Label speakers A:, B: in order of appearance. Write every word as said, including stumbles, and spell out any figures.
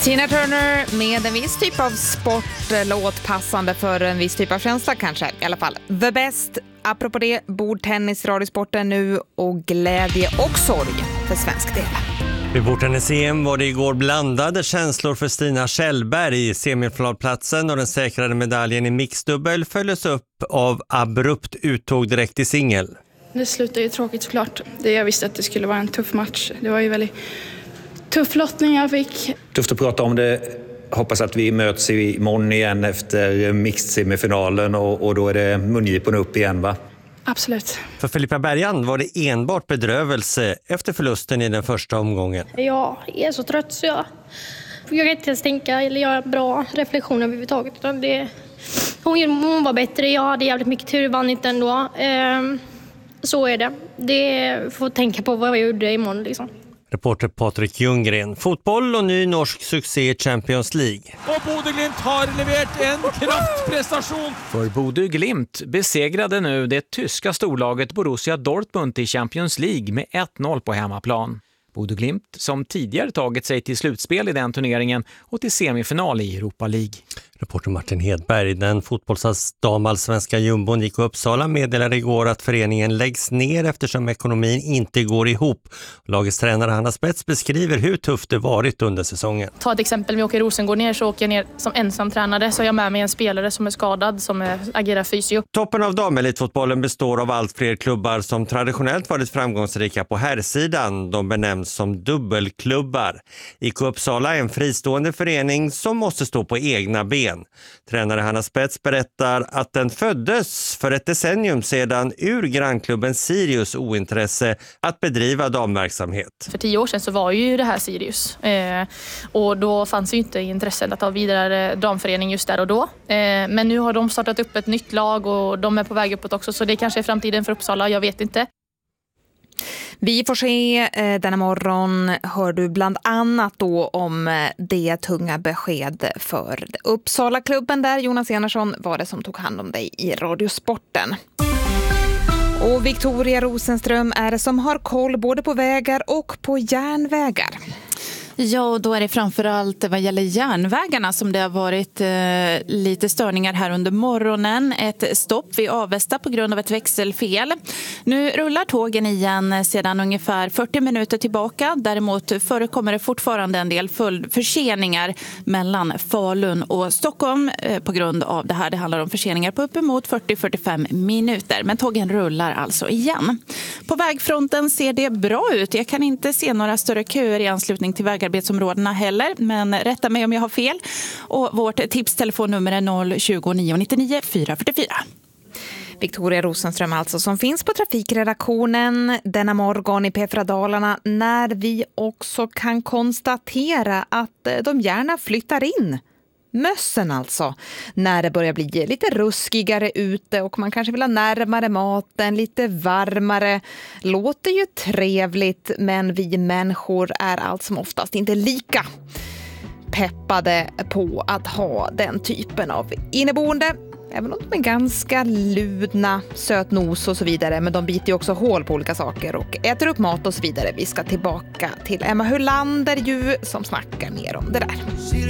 A: Tina Turner med en viss typ av sportlåt passande för en viss typ av känsla kanske. I alla fall The Best. Apropå det, bordtennis, radiosporten nu och glädje och sorg för svensk del.
B: Vid bordtennis-E M var det igår blandade känslor för Stina Kjellberg. Semifinalplatsen och den säkrade medaljen i mixdubbel följdes upp av abrupt uttåg direkt i singel.
C: Det slutade ju tråkigt såklart. Det jag visste att det skulle vara en tuff match. Det var ju väldigt tuff lottning jag fick.
D: Tufft att prata om det. Hoppas att vi möts imorgon igen efter mixed-semifinalen och, och då är det mungipen upp igen, va?
C: Absolut.
B: För Filippa Bergan var det enbart bedrövelse efter förlusten i den första omgången.
E: Jag är så trött så jag, jag kan inte ens tänka eller göra bra reflektioner överhuvudtaget. Utan det, hon, hon var bättre, jag hade jävligt mycket tur, vann inte ändå. Ehm, så är det. Det får tänka på vad jag gjorde imorgon liksom.
B: Reporter Patrik Ljunggren. Fotboll och ny norsk succé i Champions League.
F: Och Bodø Glimt har levererat en kraftprestation.
G: För Bodø Glimt besegrade nu det tyska storlaget Borussia Dortmund i Champions League med ett noll på hemmaplan. Bodø Glimt som tidigare tagit sig till slutspel i den turneringen och till semifinal i Europa League.
B: Reporter Martin Hedberg. Den fotbollsdamallsvenska jumbon gick Uppsala meddelade igår att föreningen läggs ner eftersom ekonomin inte går ihop. Lagets tränare Hanna Spets beskriver hur tufft det varit under säsongen.
H: Ta ett exempel, om jag åker i Rosengård ner så åker jag ner som ensam tränare. Så jag med mig en spelare som är skadad, som är, agerar fysio.
B: Toppen av damelitfotbollen består av allt fler klubbar som traditionellt varit framgångsrika på herrsidan. De benämns som dubbelklubbar. I Uppsala är en fristående förening som måste stå på egna ben. Tränare Hanna Spets berättar att den föddes för ett decennium sedan ur grannklubben Sirius ointresse att bedriva damverksamhet.
H: För tio år sedan så var ju det här Sirius. Eh, och då fanns ju inte intresset att ha vidare damförening just där och då. Eh, men nu har de startat upp ett nytt lag och de är på väg uppåt också. Så det kanske är framtiden för Uppsala, jag vet inte.
A: Vi får se eh, denna morgon hör du bland annat då om eh, det tunga besked för Uppsala-klubben där. Jonas Enarsson var det som tog hand om dig i radiosporten. Och Victoria Rosenström är det som har koll både på vägar och på järnvägar.
I: Ja, och då är det framförallt vad gäller järnvägarna som det har varit eh, lite störningar här under morgonen. Ett stopp vid Avesta på grund av ett växelfel. Nu rullar tågen igen sedan ungefär fyrtio minuter tillbaka. Däremot förekommer det fortfarande en del förseningar mellan Falun och Stockholm eh, på grund av det här. Det handlar om förseningar på uppemot fyrtio till fyrtiofem minuter. Men tågen rullar alltså igen. På vägfronten ser det bra ut. Jag kan inte se några större köer i anslutning till vägar arbetsområdena heller, men rätta mig om jag har fel. Och vårt tipstelefonnummer är noll tjugo nio nittionio fyra fyrtiofyra.
A: Victoria Rosenström alltså som finns på trafikredaktionen denna morgon i P F Dalarna när vi också kan konstatera att de gärna flyttar in. Mössen alltså, när det börjar bli lite ruskigare ute och man kanske vill ha närmare maten, lite varmare. Låter ju trevligt, men vi människor är allt som oftast inte lika peppade på att ha den typen av inneboende. Även om de är ganska ludna, sötnos och så vidare. Men de biter ju också hål på olika saker och äter upp mat och så vidare. Vi ska tillbaka till Emma Hullander ju som snackar mer om det där.